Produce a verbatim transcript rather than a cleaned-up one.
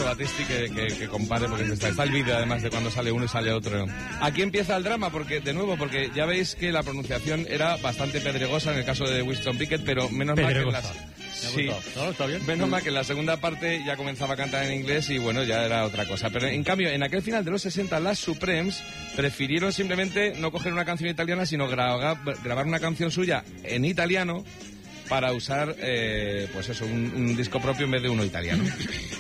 Battisti que, que, que compare, porque está, está el vídeo además de cuando sale uno y sale otro. Aquí empieza el drama, porque de nuevo, porque ya veis que la pronunciación era bastante pedregosa en el caso de Winston Pickett, pero menos mal que en las... Sí, no, está bien. Menos mal que en la segunda parte ya comenzaba a cantar en inglés y bueno, ya era otra cosa. Pero en cambio, en aquel final de los sesenta, las Supremes prefirieron simplemente no coger una canción italiana, sino grabar, grabar una canción suya en italiano para usar, eh, pues eso, un, un disco propio en vez de uno italiano.